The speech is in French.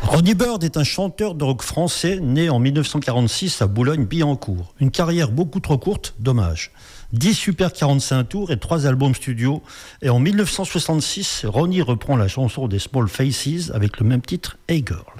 Ronnie Bird est un chanteur de rock français né en 1946 à Boulogne-Billancourt. Une carrière beaucoup trop courte, dommage. 10 Super 45 tours et 3 albums studio. Et en 1966, Ronnie reprend la chanson des Small Faces avec le même titre, Hey Girl.